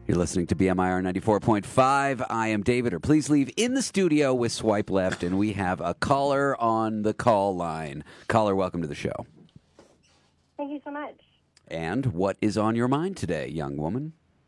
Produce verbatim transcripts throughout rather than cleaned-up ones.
You're listening to B M I R ninety-four point five. I am David, or please leave in the studio with Swipe Left, and we have a caller on the call line. Caller, welcome to the show. Thank you so much. And what is on your mind today, young woman?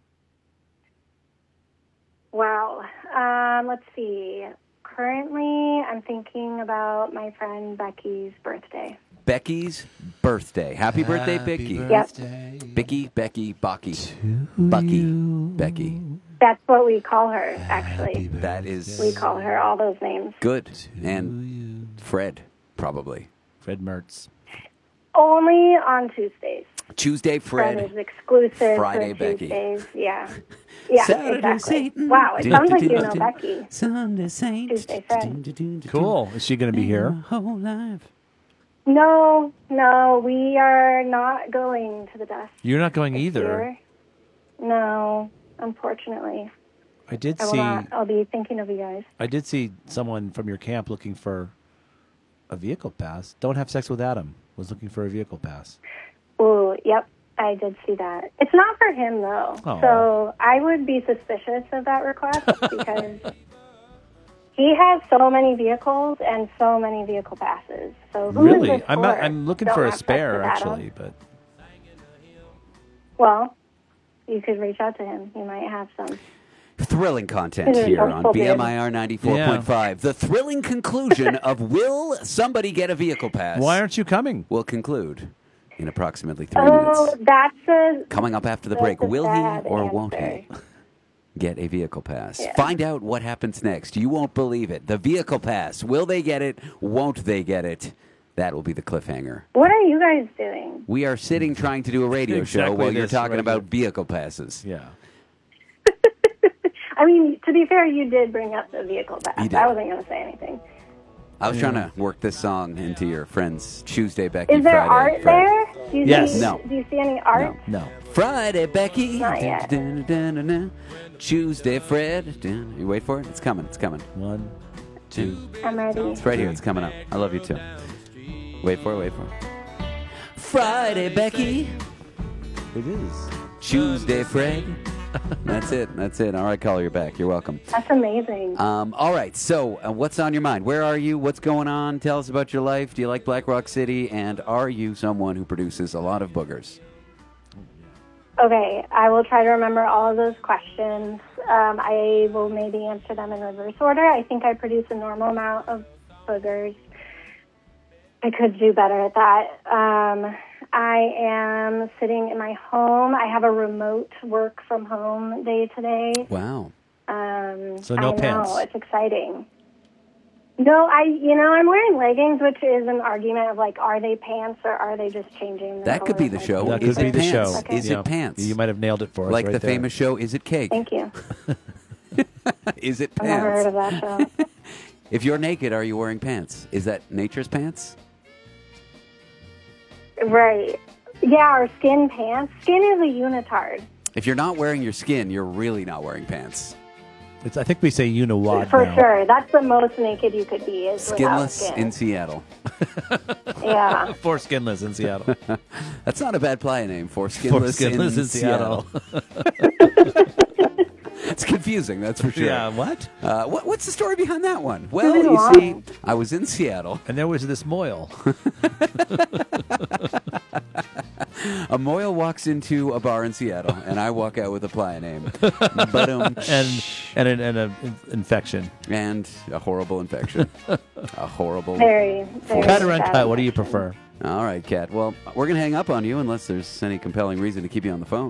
Wow. Um, let's see. Currently, I'm thinking about my friend Becky's birthday. Becky's birthday. Happy, birthday, Becky. Birthday. Yep. Becky, Becky, Bucky. Bucky, Becky. That's what we call her, actually. That is We call her all those names. good. And Fred, probably. Fred Mertz. Only on Tuesdays. Tuesday, Fred. Fred is exclusive Friday, for Becky. Tuesdays. Yeah. Yeah, Saturday, exactly. Satan. Wow, it Do, sounds do, like do, you do, know do. Becky. Sunday Saint. Tuesday, Fred. Cool. Is she going to be here? Whole life. No, no, we are not going to the desk. You're not going this either. year. No, unfortunately. I did I will see. not. I'll be thinking of you guys. I did see someone from your camp looking for a vehicle pass. Don't have sex with Adam. Was looking for a vehicle pass. Ooh, yep, I did see that. It's not for him, though. Oh. So I would be suspicious of that request because he has so many vehicles and so many vehicle passes. So who is Really? this I'm for? not, I'm looking Don't for a have sex spare with Adam? actually, but Well, you could reach out to him. You might have some. Thrilling content It is here on helpful, B M I R dude. ninety-four point five. The thrilling conclusion of will somebody get a vehicle pass? why aren't you coming? Will conclude in approximately three Oh, minutes. that's a Coming up after the that's break, a will bad he or won't answer. he get a vehicle pass? Yeah. Find out what happens next. You won't believe it. The vehicle pass. Will they get it? Won't they get it? That will be the cliffhanger. What are you guys doing? We are sitting trying to do a radio Exactly show while you're this talking right about here. vehicle passes. Yeah. I mean, to be fair, you did bring up the vehicle pass. You did. I wasn't going to say anything. I was trying to work this song into your friend's Tuesday, Becky, Is there Friday, art Fred. there? Do you Yes. See, No. Do you see any art? No. No. Friday, Becky. Not yet. Dun, dun, dun, dun. Tuesday, Fred. Dun. You wait for it? It's coming. It's coming. One, two. I'm ready. It's right here. It's coming up. I love you too. Wait for it. Wait for it. Friday, Becky. It is. Tuesday, Fred. That's it. That's it. All right, caller, you're back. You're welcome. That's amazing. Um, all right. So, uh, what's on your mind? Where are you? What's going on? Tell us about your life. Do you like Black Rock City? And are you someone who produces a lot of boogers? Okay, I will try to remember all of those questions. Um, I will maybe answer them in reverse order. I think I produce a normal amount of boogers. I could do better at that. Um, I am sitting in my home. I have a remote work from home day today. Wow. Um, So no I know, pants. it's exciting. No, I, you know, I'm wearing leggings, which is an argument of like, are they pants or are they just changing? The That could be color the of show. my That Is could be it the pants? show. Okay. Is Yeah. it pants? You might have nailed it for us. Like right the there. famous show, Is It Cake? Thank you. Is it I've never heard of pants? that show. If you're naked, are you wearing pants? Is that nature's pants? Right. Yeah, or skin pants. Skin is a unitard. If you're not wearing your skin, you're really not wearing pants. It's, I think we say you know what For now. sure. That's the most naked you could be is without Skinless skin. in Seattle. Yeah. For skinless in Seattle. That's not a bad playa name for For skinless, skinless in, in Seattle. It's confusing, that's for sure. Yeah, what? Uh, what, what's the story behind that one? Well, Really you long. see, I was in Seattle. And there was this moil. A moil walks into a bar in Seattle, and I walk out with a playa name. Ba-dum. and and an and a in- infection. And a horrible infection. A horrible... Very, very Cut or sad uncut, what do you infection. prefer? All right, Kat. Well, we're going to hang up on you unless there's any compelling reason to keep you on the phone.